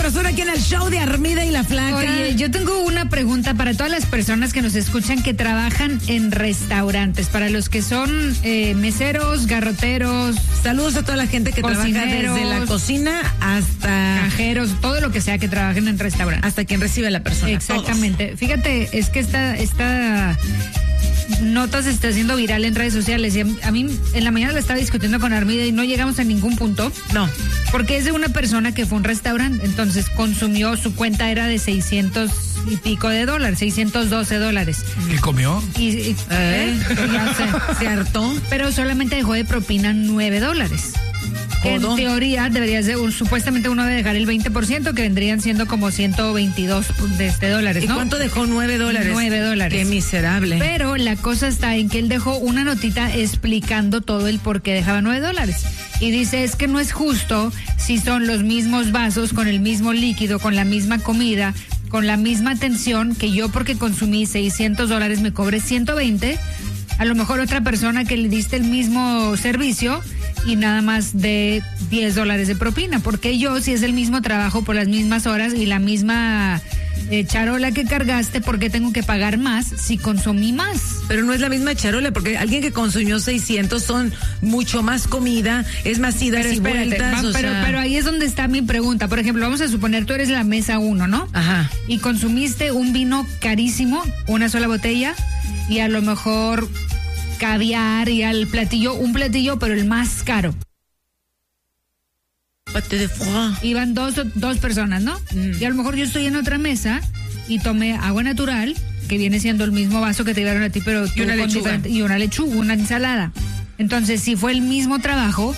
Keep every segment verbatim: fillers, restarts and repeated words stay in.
sabrosura aquí en el show de Armida y la Flaca. Oye, yo tengo una pregunta para todas las personas que nos escuchan que trabajan en restaurantes, para los que son eh, meseros, garroteros. Saludos a toda la gente que trabaja desde la cocina hasta cajeros, todo lo que sea que trabajen en restaurantes. Hasta quien recibe a la persona. Exactamente. Todos. Fíjate, es que esta, esta nota se está haciendo viral en redes sociales y a mí en la mañana la estaba discutiendo con Armida y no llegamos a ningún punto. No. Porque es de una persona que fue a un restaurante, entonces consumió, su cuenta era de seiscientos y pico de dólares, seiscientos doce dólares. ¿Qué comió? Y, y, ¿eh? Ya sé. Se hartó. Pero solamente dejó de propina nueve dólares. Que en teoría debería ser, un, supuestamente uno debe dejar el veinte por ciento, que vendrían siendo como ciento veintidós de este dólares, ¿no? ¿Y cuánto dejó? nueve dólares. nueve dólares. Qué miserable. Pero la cosa está en que él dejó una notita explicando todo el por qué dejaba nueve dólares. Y dice, es que no es justo si son los mismos vasos, con el mismo líquido, con la misma comida, con la misma atención, que yo porque consumí seiscientos dólares me cobre ciento veinte. A lo mejor otra persona que le diste el mismo servicio y nada más de diez dólares de propina. Porque yo, si es el mismo trabajo por las mismas horas y la misma eh, charola que cargaste, ¿por qué tengo que pagar más si consumí más? Pero no es la misma charola, porque alguien que consumió seiscientos son mucho más comida, es más idas pero y espérate, vueltas. Va, o pero, sea... pero ahí es donde está mi pregunta. Por ejemplo, vamos a suponer, tú eres la mesa uno, ¿no? Ajá. Y consumiste un vino carísimo, una sola botella, y a lo mejor caviar y al platillo, un platillo, pero el más caro. Pate de foie. Iban dos, dos personas, ¿no? Mm. Y a lo mejor yo estoy en otra mesa y tomé agua natural, que viene siendo el mismo vaso que te dieron a ti, pero y una lechuga. Y una lechuga, una ensalada. Entonces, si fue el mismo trabajo,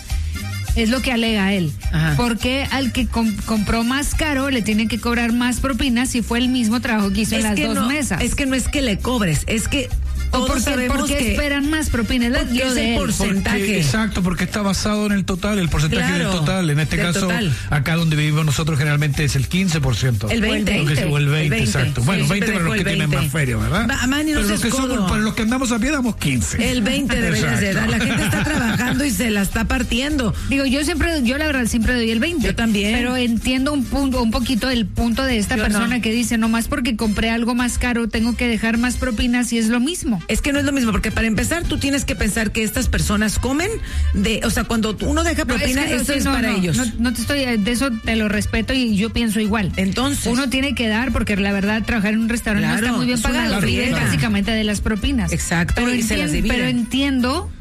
es lo que alega él. Ajá. Porque al que com- compró más caro le tienen que cobrar más propinas si fue el mismo trabajo que hizo es en las que dos no, mesas. Es que no es que le cobres, es que ¿O por qué, por qué que esperan más propinas? Porque es el porcentaje. Porque, exacto, porque está basado en el total, el porcentaje claro, del total. En este caso, total. Acá donde vivimos nosotros generalmente es el quince por ciento. El veinte. O el veinte, o el veinte, el veinte. Exacto. Bueno, sí, veinte para los que veinte. tienen más feria, ¿verdad? Va, Manny, no Pero los que somos, para los que andamos a pie damos quince. El veinte deberías de dar. La gente está trabajando y se la está partiendo. Digo, yo siempre, yo la verdad siempre doy el veinte. Yo también. Pero entiendo un punto, un poquito el punto de esta yo persona no. que dice, nomás porque compré algo más caro tengo que dejar más propinas y es lo mismo. Es que no es lo mismo, porque para empezar tú tienes que pensar que estas personas comen de, o sea, cuando uno deja propina, no, es que no, eso sí, es no, para no, ellos. No, no te estoy, de eso te lo respeto y yo pienso igual. Entonces. Uno tiene que dar, porque la verdad trabajar en un restaurante claro, no está muy bien pagado. Vive básicamente de las propinas. Exacto, pero, y entien, se las divide. Pero entiendo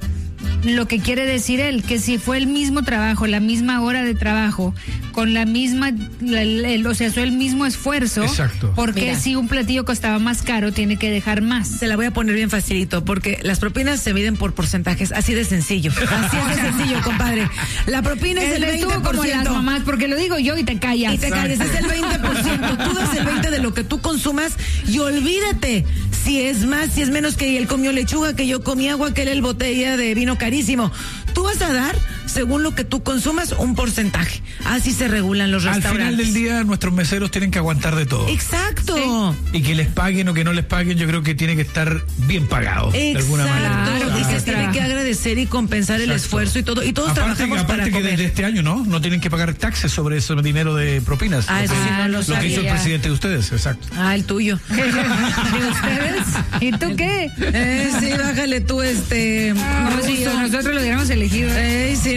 lo que quiere decir él, que si fue el mismo trabajo, la misma hora de trabajo, con la misma, la, el, o sea, fue el mismo esfuerzo. Exacto. Porque Mira, si un platillo costaba más caro, tiene que dejar más. Se la voy a poner bien facilito, porque las propinas se miden por porcentajes, así de sencillo. Así es de sencillo, compadre. La propina es el veinte por ciento. Como las mamás, porque lo digo yo y te callas. Y te callas, es el veinte por ciento. Tú das el veinte por ciento de lo que tú consumas y olvídate si es más, si es menos, que él comió lechuga, que yo comí agua, que él el botella de vino carísimo. Tú vas a dar, según lo que tú consumas, un porcentaje. Así se regulan los restaurantes. Al final del día, nuestros meseros tienen que aguantar de todo. Exacto. Sí. Y que les paguen o que no les paguen, yo creo que tiene que estar bien pagado. Exacto. De alguna manera. Claro, y se tiene que agradecer y compensar Exacto. el esfuerzo y todo. Y todos aparte, trabajamos aparte para que comer. desde este año, ¿no? No tienen que pagar taxes sobre ese dinero de propinas. Ah, eso sí no lo sabía. Lo que hizo el presidente de ustedes, exacto. Ah, el tuyo. ¿De ustedes? ¿Y tú qué? Eh, sí, bájale tú, este... No, si nosotros lo hubiéramos elegido. Eh, sí.